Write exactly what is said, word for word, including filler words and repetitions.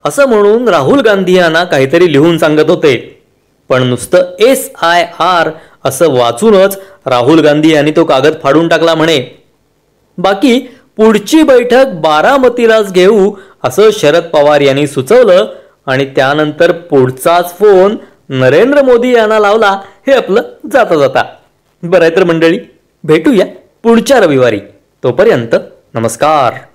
असं म्हणून राहुल गांधी यांना काहीतरी लिहून सांगत होते. पण नुसतं एस आय आर असं वाचूनच राहुल गांधी यांनी तो कागद फाडून टाकला म्हणे. बाकी पुढची बैठक बारामतीलाच घेऊ असं शरद पवार यांनी सुचवलं आणि त्यानंतर पुढचाच फोन नरेंद्र मोदी यांना लावला. हे आपलं जाता जाता. बरं आहे तर मंडळी, भेटूया पुढच्या रविवारी. तोपर्यंत नमस्कार.